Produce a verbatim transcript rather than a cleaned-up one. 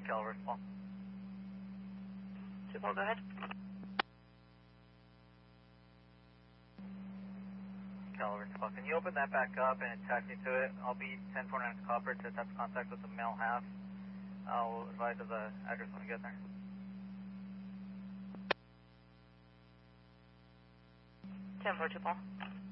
Caliber, Paul. two Paul, go ahead. Caliber, Paul. Can you open that back up and attach me to it? I'll be ten forty-nine Copper to attach contact with the male half. I'll advise of the address when we get there. ten four two Paul.